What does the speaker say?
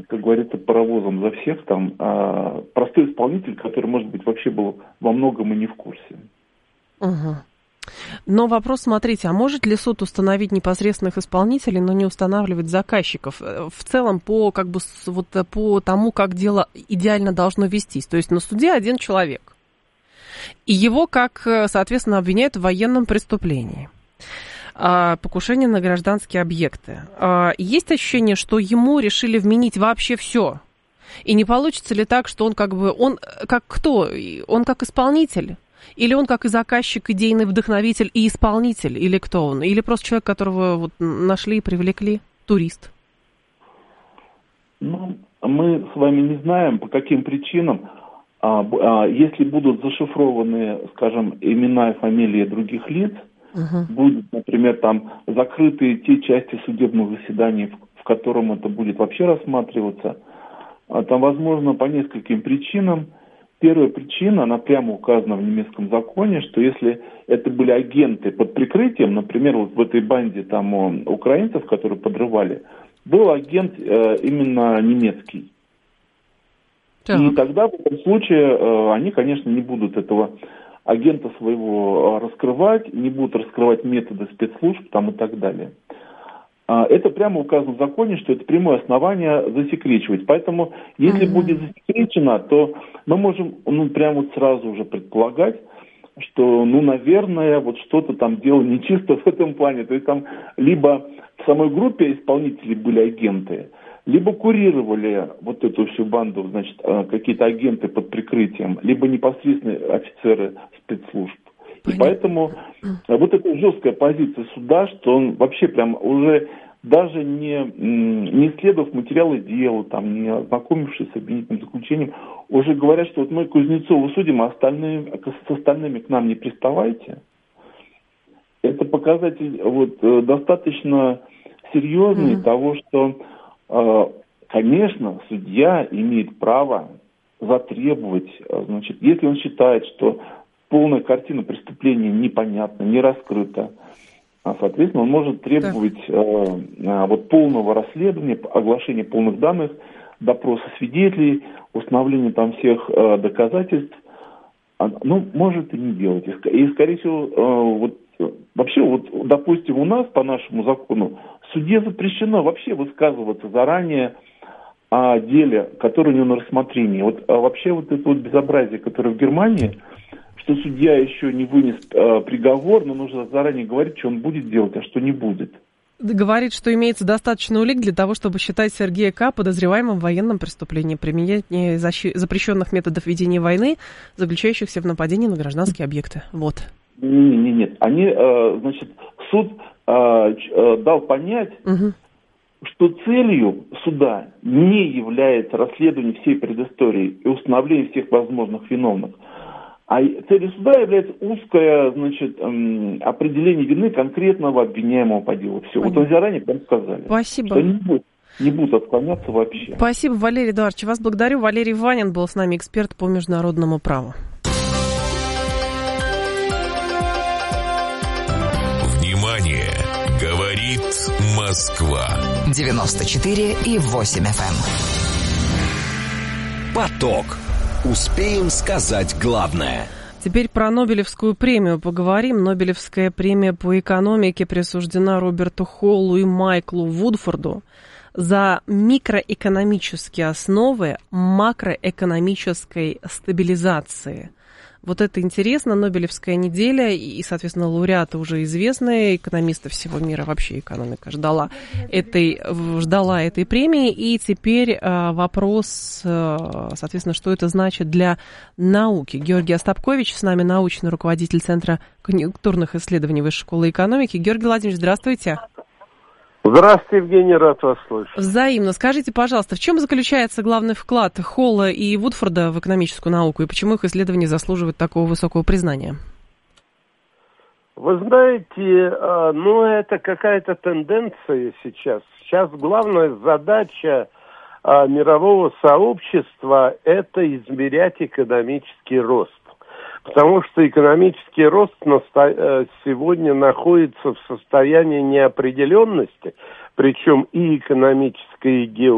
как говорится, паровозом за всех, там, простой исполнитель, который, может быть, вообще был во многом и не в курсе. Угу. Но вопрос, смотрите, а может ли суд установить непосредственных исполнителей, но не устанавливать заказчиков? В целом, по тому, как дело идеально должно вестись. То есть на суде один человек. И его, соответственно, обвиняют в военном преступлении. Покушение на гражданские объекты. Есть ощущение, что ему решили вменить вообще все? И не получится ли так, что он как кто? Он как исполнитель? Или он как и заказчик, идейный вдохновитель и исполнитель? Или кто он? Или просто человек, которого нашли и привлекли? Турист? Ну, мы с вами не знаем, по каким причинам. Если будут зашифрованы, скажем, имена и фамилии других лиц, будут, например, там закрыты те части судебных заседаний, в котором это будет вообще рассматриваться, там, возможно, по нескольким причинам. Первая причина, она прямо указана в немецком законе, что если это были агенты под прикрытием, например, вот в этой банде там украинцев, которые подрывали, был агент именно немецкий. Так. И тогда в этом случае они, конечно, не будут этого агента своего раскрывать, не будут раскрывать методы спецслужб там и так далее. Это прямо указано в законе, что это прямое основание засекречивать. Поэтому, если будет засекречено, то мы можем прямо сразу уже предполагать, что, наверное, что-то там дело нечисто в этом плане. То есть там либо в самой группе исполнителей были агенты, либо курировали эту всю банду, значит, какие-то агенты под прикрытием, либо непосредственно офицеры спецслужб. Понятно. И поэтому эта жесткая позиция суда, что он вообще прям уже даже не исследовав материалы дела, там, не ознакомившись с обвинительным заключением, уже говорят, что мы Кузнецову судим, а с остальными к нам не приставайте. Это показатель достаточно серьезный того, что, конечно, судья имеет право затребовать, значит, если он считает, что полная картина преступления непонятна, не раскрыта, соответственно, он может требовать полного расследования, оглашения полных данных, допроса свидетелей, установления там всех доказательств. Может и не делать. И, скорее всего, вообще, допустим, у нас по нашему закону судье запрещено вообще высказываться заранее о деле, которое у него на рассмотрении. Вообще это безобразие, которое в Германии, что судья еще не вынес приговор, но нужно заранее говорить, что он будет делать, а что не будет. Говорит, что имеется достаточно улик для того, чтобы считать Сергея К. подозреваемым в военном преступлении, применение запрещенных методов ведения войны, заключающихся в нападении на гражданские объекты. Нет. Суд дал понять, что целью суда не является расследование всей предыстории и установление всех возможных виновных. А целью суда является узкое, определение вины конкретного обвиняемого по делу. Все. Он заранее прям сказали. Спасибо. Что не будут отклоняться вообще. Спасибо, Валерий Эдуардович. Вас благодарю. Валерий Ванин был с нами, эксперт по международному праву. Внимание! Говорит Москва. 94,8 FM. Поток. Успеем сказать главное. Теперь про Нобелевскую премию поговорим. Нобелевская премия по экономике присуждена Роберту Холлу и Майклу Вудфорду за микроэкономические основы макроэкономической стабилизации. Это интересно, Нобелевская неделя, и, соответственно, лауреаты уже известные, экономисты всего мира, вообще экономика ждала этой премии, и теперь вопрос, соответственно, что это значит для науки. Георгий Остапкович с нами, научный руководитель Центра конъюнктурных исследований Высшей школы экономики. Георгий Владимирович, здравствуйте. Здравствуйте, Евгений, рад вас слышать. Взаимно. Скажите, пожалуйста, в чем заключается главный вклад Холла и Вудфорда в экономическую науку, и почему их исследования заслуживают такого высокого признания? Вы знаете, это какая-то тенденция сейчас. Сейчас главная задача мирового сообщества – это измерять экономический рост. Потому что экономический рост сегодня находится в состоянии неопределенности, причем и экономической, и геополитической.